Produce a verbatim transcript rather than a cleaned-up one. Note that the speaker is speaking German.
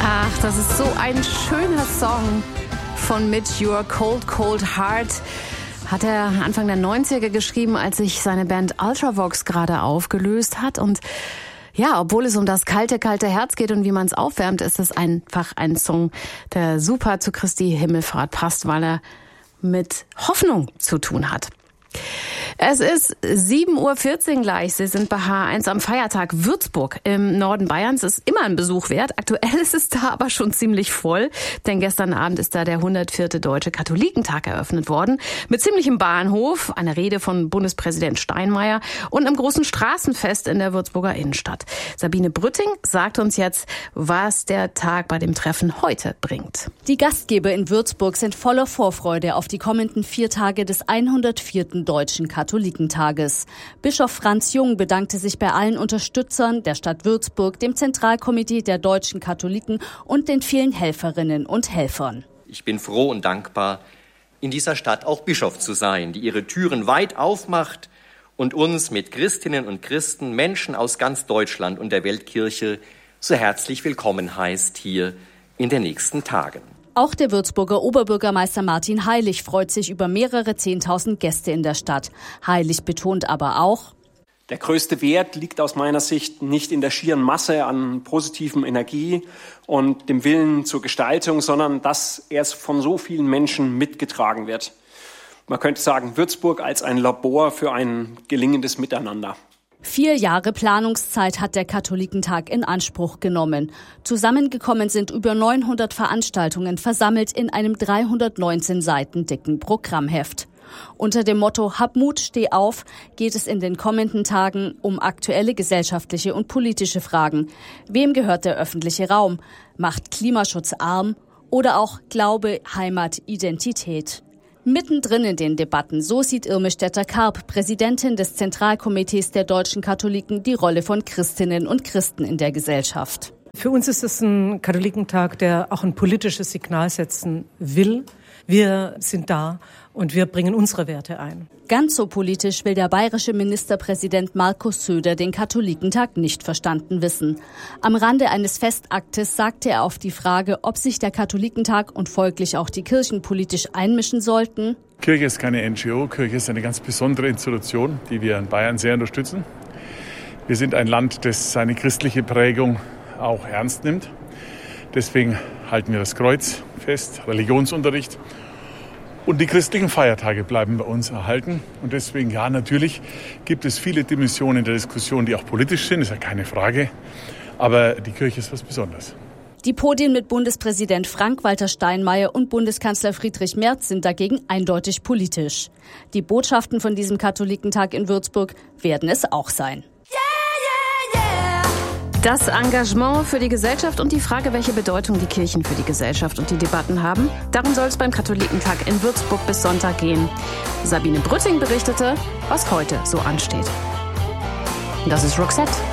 Ach, das ist so ein schöner Song von Mitch, Your Cold, Cold Heart. Hat er Anfang der neunziger geschrieben, als sich seine Band Ultravox gerade aufgelöst hat. Und ja, obwohl es um das kalte, kalte Herz geht und wie man es aufwärmt, ist es einfach ein Song, der super zu Christi Himmelfahrt passt, weil er mit Hoffnung zu tun hat. Es ist sieben Uhr vierzehn gleich. Sie sind bei H eins am Feiertag. Würzburg im Norden Bayerns ist immer ein Besuch wert. Aktuell ist es da aber schon ziemlich voll, denn gestern Abend ist da der hundertvierte Deutsche Katholikentag eröffnet worden. Mit ziemlichem Bahnhof, einer Rede von Bundespräsident Steinmeier und einem großen Straßenfest in der Würzburger Innenstadt. Sabine Brütting sagt uns jetzt, was der Tag bei dem Treffen heute bringt. Die Gastgeber in Würzburg sind voller Vorfreude auf die kommenden vier Tage des hundertvierten Deutschen Katholikentages. Bischof Franz Jung bedankte sich bei allen Unterstützern der Stadt Würzburg, dem Zentralkomitee der deutschen Katholiken und den vielen Helferinnen und Helfern. Ich bin froh und dankbar, in dieser Stadt auch Bischof zu sein, die ihre Türen weit aufmacht und uns mit Christinnen und Christen, Menschen aus ganz Deutschland und der Weltkirche so herzlich willkommen heißt hier in den nächsten Tagen. Auch der Würzburger Oberbürgermeister Martin Heilig freut sich über mehrere Zehntausend Gäste in der Stadt. Heilig betont aber auch: Der größte Wert liegt aus meiner Sicht nicht in der schieren Masse an positivem Energie und dem Willen zur Gestaltung, sondern dass er von so vielen Menschen mitgetragen wird. Man könnte sagen, Würzburg als ein Labor für ein gelingendes Miteinander. Vier Jahre Planungszeit hat der Katholikentag in Anspruch genommen. Zusammengekommen sind über neunhundert Veranstaltungen, versammelt in einem dreihundertneunzehn Seiten dicken Programmheft. Unter dem Motto Hab Mut, steh auf geht es in den kommenden Tagen um aktuelle gesellschaftliche und politische Fragen. Wem gehört der öffentliche Raum? Macht Klimaschutz arm? Oder auch Glaube, Heimat, Identität? Mittendrin in den Debatten, so sieht Irme Stetter-Karp, Präsidentin des Zentralkomitees der deutschen Katholiken, die Rolle von Christinnen und Christen in der Gesellschaft. Für uns ist es ein Katholikentag, der auch ein politisches Signal setzen will. Wir sind da und wir bringen unsere Werte ein. Ganz so politisch will der bayerische Ministerpräsident Markus Söder den Katholikentag nicht verstanden wissen. Am Rande eines Festaktes sagte er auf die Frage, ob sich der Katholikentag und folglich auch die Kirchen politisch einmischen sollten: Kirche ist keine N G O, Kirche ist eine ganz besondere Institution, die wir in Bayern sehr unterstützen. Wir sind ein Land, das seine christliche Prägung auch ernst nimmt. Deswegen halten wir das Kreuz fest, Religionsunterricht. Und die christlichen Feiertage bleiben bei uns erhalten. Und deswegen, ja, natürlich gibt es viele Dimensionen der Diskussion, die auch politisch sind, ist ja keine Frage. Aber die Kirche ist was Besonderes. Die Podien mit Bundespräsident Frank-Walter Steinmeier und Bundeskanzler Friedrich Merz sind dagegen eindeutig politisch. Die Botschaften von diesem Katholikentag in Würzburg werden es auch sein. Das Engagement für die Gesellschaft und die Frage, welche Bedeutung die Kirchen für die Gesellschaft und die Debatten haben, darum soll es beim Katholikentag in Würzburg bis Sonntag gehen. Sabine Brütting berichtete, was heute so ansteht. Das ist Roxette.